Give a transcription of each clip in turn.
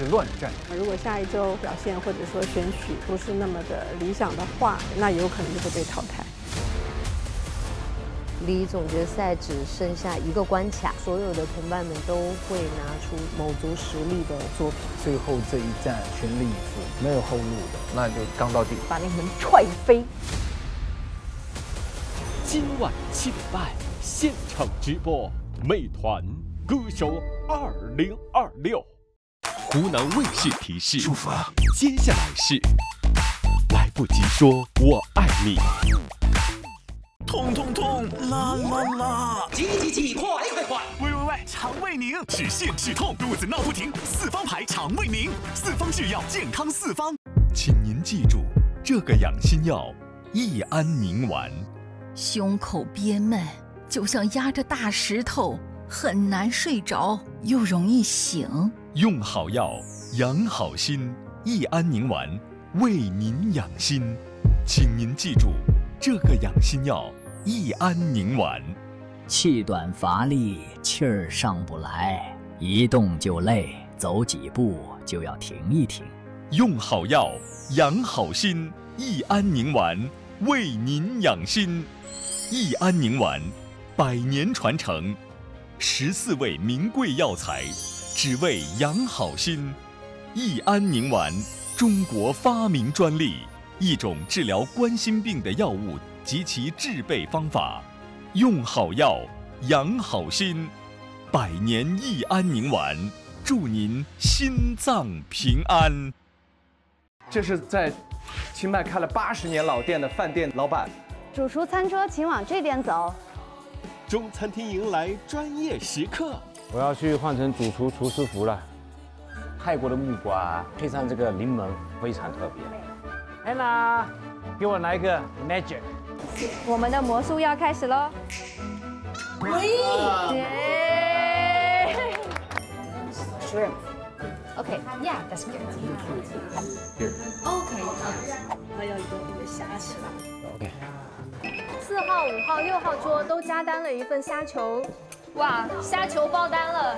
是乱战。 如果下一周表现或者说选举不是那么的理想的话，那有可能就会被淘汰。 离总决赛只剩下一个关卡，所有的同伴们都会拿出卯足实力的作品。 最后这一战全力以赴，没有后路的，那就刚到底， 把那个门踹飞。 今晚7点半现场直播，美团歌手2026。湖南卫视提示：出发，接下来是来不及说我爱你。 痛痛痛，啦啦啦！ 急，快！ 喂，肠胃宁，止泻止痛，肚子闹不停，四方牌肠胃宁，四方制药，健康四方。 请您记住，这个养心药益安宁丸。 胸口憋闷，就像压着大石头，很难睡着，又容易醒。 用好药，养好心，益安宁丸为您养心。请您记住，这个养心药益安宁丸。 气短乏力，气儿上不来，一动就累，走几步就要停一停。 用好药，养好心，益安宁丸为您养心。益安宁丸100年传承，14味名贵药材，只为养好心。益安宁丸，中国发明专利，一种治疗冠心病的药物及其制备方法。用好药，养好心，100年益安宁丸，祝您心脏平安。 这是在清迈开了80年老店的饭店老板。 主厨餐桌，请往这边走。 中餐厅迎来专业食客。 我要去换成主厨厨师服了。泰国的木瓜配上这个柠檬，非常特别。Anna， 给我来一个 magic。 我们的魔术要开始喽！Shrimp. Okay, yeah, that's good. OK， 还有一个虾球。 OK。 4号、5号、6号桌都加单了一份虾球，哇，虾球爆单了。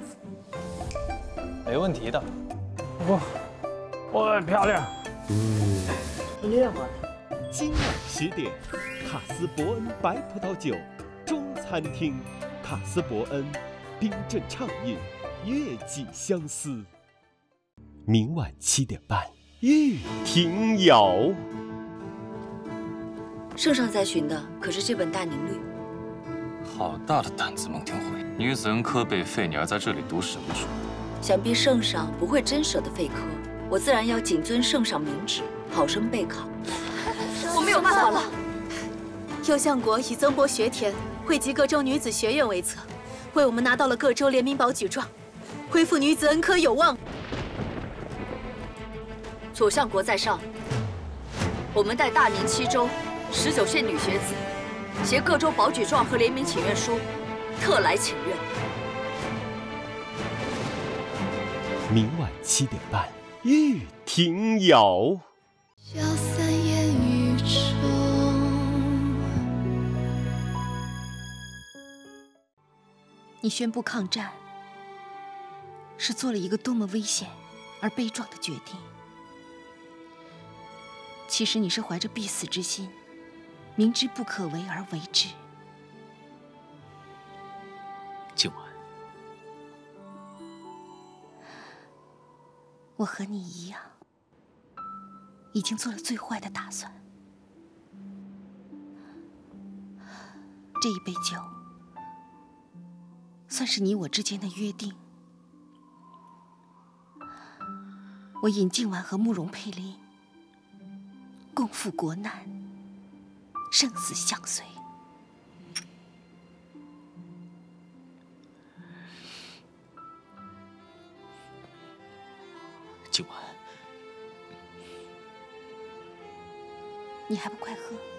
没问题的。哇，很漂亮。 很亮啊。 今晚10点，卡斯伯恩白葡萄酒中餐厅，卡斯伯恩冰镇畅饮，月季相思。明晚7点半，玉庭瑶。 圣上在寻的可是这本《大宁律》。 好大的胆子，孟庭苇！女子恩科被废，你还在这里读什么书？ 想必圣上不会真舍得废科，我自然要谨遵圣上明旨，好生备考。我没有办法了。右相国以增博学田，汇集各州女子学院为策，为我们拿到了各州联名保举状，恢复女子恩科有望。左相国在上，我们带大宁7州19县女学子，携各州保举状和联名请愿书，特来请愿。 明晚7点半，玉庭瑶。 消散烟雨中。 你宣布抗战，是做了一个多么危险而悲壮的决定。其实你是怀着必死之心，明知不可为而为之。 今晚， 我和你一样，已经做了最坏的打算。这一杯酒，算是你我之间的约定。我尹静婉和慕容佩林共赴国难，生死相随。 今晚， 你还不快喝？